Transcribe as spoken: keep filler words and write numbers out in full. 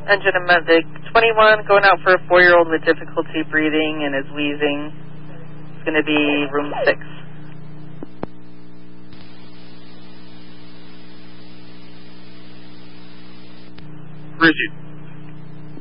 Engine and medic twenty-one, going out for a four-year-old with difficulty breathing and is wheezing. It's going to be room six. Rigid.